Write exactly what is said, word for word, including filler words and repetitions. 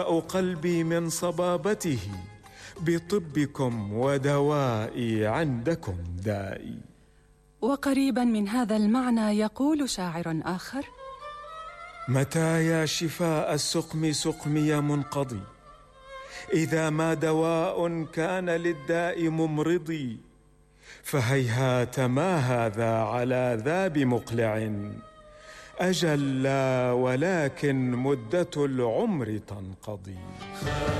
قلبي من صبابته، بطبكم ودوائي عندكم دائي. وقريبا من هذا المعنى يقول شاعر آخر: متى يا شفاء السقم سقمي منقضي، إذا ما دواء كان للداء ممرضي، فهيهات ما هذا على ذا بمقلع، أجل لا ولكن مدة العمر تنقضي.